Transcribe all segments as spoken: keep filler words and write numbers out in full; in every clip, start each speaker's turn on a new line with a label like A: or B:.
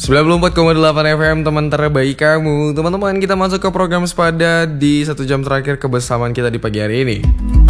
A: sembilan puluh empat koma delapan F M, teman terbaik kamu. Teman-teman, kita masuk ke program Sepada di satu jam terakhir kebersamaan kita di pagi hari ini.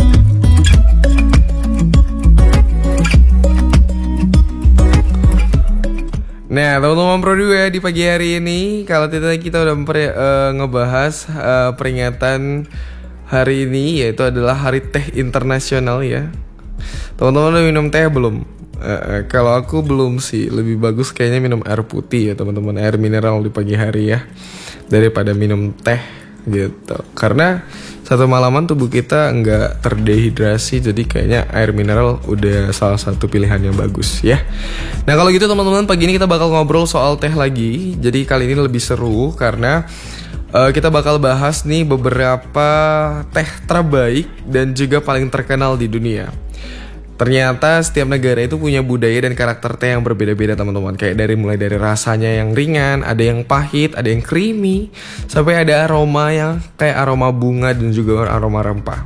A: Nah, teman-teman Pro dua, di pagi hari ini kalau tadi kita udah memper, uh, ngebahas uh, peringatan hari ini, yaitu adalah Hari Teh Internasional ya. Teman-teman udah minum teh belum? Uh, kalau aku belum sih, lebih bagus kayaknya minum air putih ya teman-teman, air mineral di pagi hari ya, daripada minum teh gitu. Karena satu malaman tubuh kita nggak terdehidrasi, jadi kayaknya air mineral udah salah satu pilihan yang bagus ya. Nah kalau gitu teman-teman, pagi ini kita bakal ngobrol soal teh lagi. Jadi kali ini lebih seru karena uh, kita bakal bahas nih beberapa teh terbaik dan juga paling terkenal di dunia. Ternyata setiap negara itu punya budaya dan karakter teh yang berbeda-beda teman-teman. Kayak dari mulai dari rasanya yang ringan, ada yang pahit, ada yang creamy, sampai ada aroma yang kayak aroma bunga dan juga aroma rempah.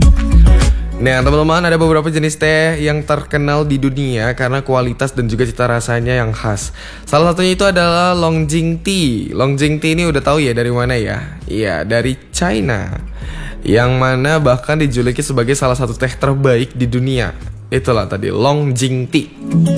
A: Nah teman-teman, ada beberapa jenis teh yang terkenal di dunia karena kualitas dan juga cita rasanya yang khas. Salah satunya itu adalah Longjing Tea. Longjing Tea ini udah tahu ya dari mana ya? Iya, dari China. Yang mana bahkan dijuluki sebagai salah satu teh terbaik di dunia. Itulah tadi Longjing Tea.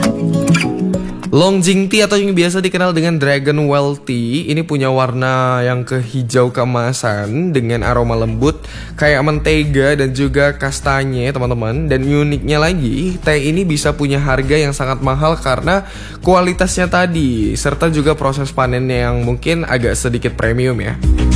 A: Longjing Tea atau yang biasa dikenal dengan Dragon Well Tea ini punya warna yang kehijau keemasan dengan aroma lembut kayak mentega dan juga kastanye teman-teman. Dan uniknya lagi, teh ini bisa punya harga yang sangat mahal karena kualitasnya tadi, serta juga proses panennya yang mungkin agak sedikit premium ya.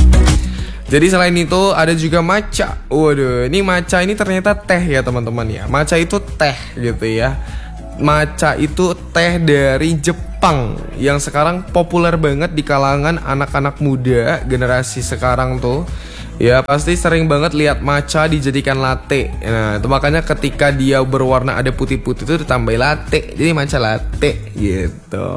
A: Jadi selain itu ada juga matcha. Waduh, ini matcha ini ternyata teh ya teman-teman ya. Matcha itu teh gitu ya. Matcha itu teh dari Jepang yang sekarang populer banget di kalangan anak-anak muda generasi sekarang tuh. Ya pasti sering banget lihat matcha dijadikan latte. Nah itu makanya ketika dia berwarna ada putih-putih itu ditambahin latte, jadi matcha latte gitu.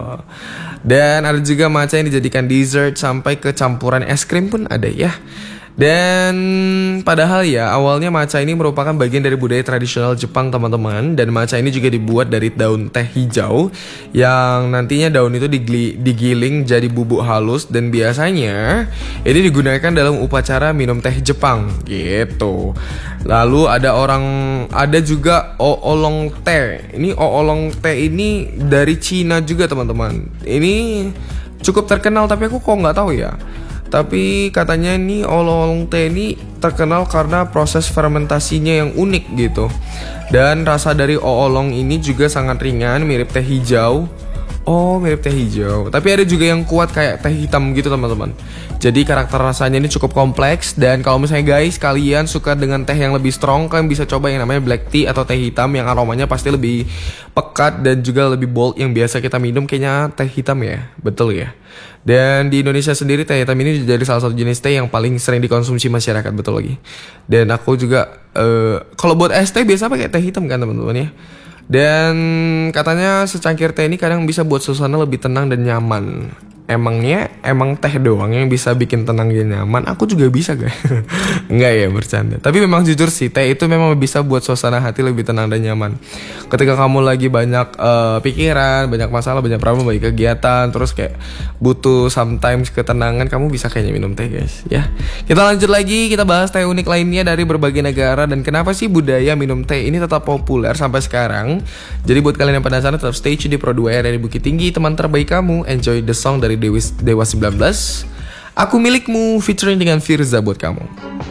A: Dan ada juga matcha yang dijadikan dessert sampai ke campuran es krim pun ada ya. Dan padahal ya awalnya matcha ini merupakan bagian dari budaya tradisional Jepang teman-teman. Dan matcha ini juga dibuat dari daun teh hijau yang nantinya daun itu digli, digiling jadi bubuk halus. Dan biasanya ini digunakan dalam upacara minum teh Jepang gitu. Lalu ada orang, ada juga oolong teh. Ini oolong teh ini dari Cina juga teman-teman. Ini cukup terkenal tapi aku kok nggak tahu ya. Tapi katanya ini oolong teh ini terkenal karena proses fermentasinya yang unik gitu. Dan rasa dari oolong ini juga sangat ringan, mirip teh hijau. Oh, mirip teh hijau. Tapi ada juga yang kuat kayak teh hitam gitu teman-teman. Jadi karakter rasanya ini cukup kompleks. Dan kalau misalnya guys kalian suka dengan teh yang lebih strong, kalian bisa coba yang namanya black tea atau teh hitam yang aromanya pasti lebih pekat dan juga lebih bold. Yang biasa kita minum kayaknya teh hitam ya. Betul ya. Dan di Indonesia sendiri teh hitam ini jadi salah satu jenis teh yang paling sering dikonsumsi masyarakat, betul lagi. Dan aku juga uh, kalau buat es teh biasa pakai teh hitam kan teman-teman ya. Dan katanya secangkir teh ini kadang bisa buat suasana lebih tenang dan nyaman. Emangnya emang teh doang yang bisa bikin tenang dan nyaman? Aku juga bisa guys. Enggak ya, bercanda. Tapi memang jujur sih, teh itu memang bisa buat suasana hati lebih tenang dan nyaman. Ketika kamu lagi banyak uh, pikiran, banyak masalah, banyak problem, banyak kegiatan, terus kayak butuh sometimes ketenangan, kamu bisa kayaknya minum teh guys ya. Kita lanjut lagi, kita bahas teh unik lainnya dari berbagai negara. Dan kenapa sih budaya minum teh ini tetap populer sampai sekarang. Jadi buat kalian yang penasaran, tetap stay tune di Pro dua R dari Bukit Tinggi, teman terbaik kamu. Enjoy the song dari Dewa sembilan belas, Aku Milikmu featuring dengan Firza buat kamu.